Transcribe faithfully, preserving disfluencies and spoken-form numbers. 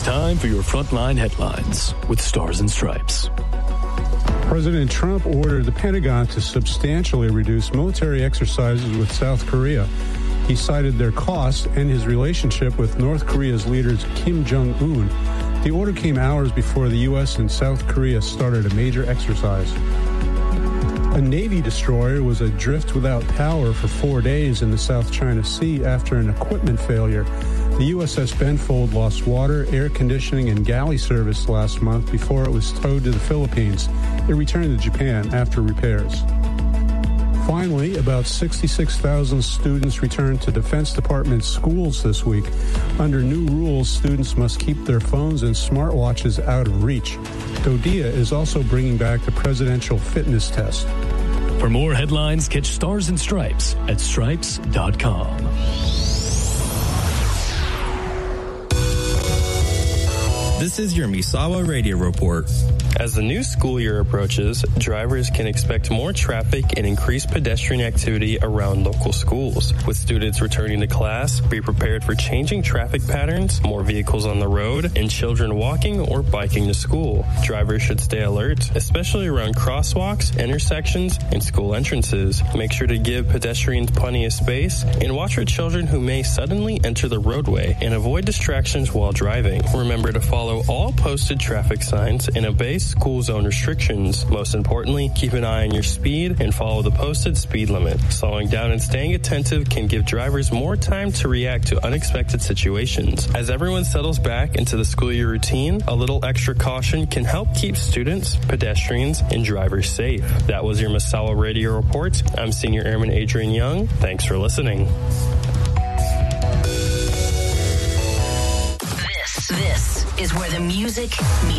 time for your Frontline Headlines with Stars and Stripes. President Trump ordered the Pentagon to substantially reduce military exercises with South Korea. He cited their cost and his relationship with North Korea's leaders Kim Jong-un. The order came hours before the U S and South Korea started a major exercise. A Navy destroyer was adrift without power for four days in the South China Sea after an equipment failure. The U S S Benfold lost water, air conditioning, and galley service last month before it was towed to the Philippines. It returned to Japan after repairs. Finally, about sixty-six thousand students returned to Defense Department schools this week. Under new rules, students must keep their phones and smartwatches out of reach. DoDEA is also bringing back the presidential fitness test. For more headlines, catch Stars and Stripes at stripes dot com. This is your Misawa Radio Report. As the new school year approaches, drivers can expect more traffic and increased pedestrian activity around local schools. With students returning to class, be prepared for changing traffic patterns, more vehicles on the road, and children walking or biking to school. Drivers should stay alert, especially around crosswalks, intersections, and school entrances. Make sure to give pedestrians plenty of space and watch for children who may suddenly enter the roadway and avoid distractions while driving. Remember to follow all posted traffic signs and obey school zone restrictions. Most importantly, keep an eye on your speed and follow the posted speed limit. Slowing down and staying attentive can give drivers more time to react to unexpected situations. As everyone settles back into the school year routine, a little extra caution can help keep students, pedestrians, and drivers safe. That was your Misawa Radio Report. I'm Senior Airman Adrian Young. Thanks for listening. This, this is where the music meets